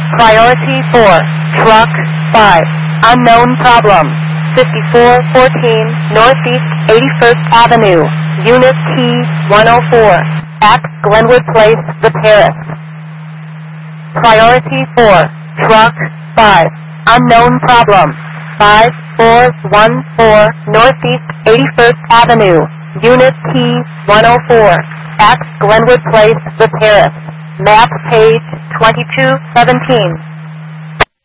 Priority 4, Truck 5, unknown problem. 5414 Northeast 81st Avenue, Unit T104, at Glenwood Place, The Terrace. Priority 4, Truck 5, unknown problem. 5414 Northeast 81st Avenue, Unit T104, at Glenwood Place, The Terrace. Map page 2217.